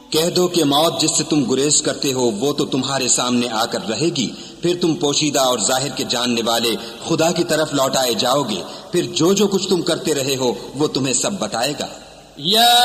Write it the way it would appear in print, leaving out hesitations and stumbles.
कह दो कि मौत जिससे तुम गुरेज करते हो वो तो तुम्हारे सामने आकर रहेगी, फिर तुम पोशीदा और जाहिर के जानने वाले खुदा की तरफ लौटाए जाओगे, फिर जो जो कुछ तुम करते रहे हो वो तुम्हें सब बताएगा। या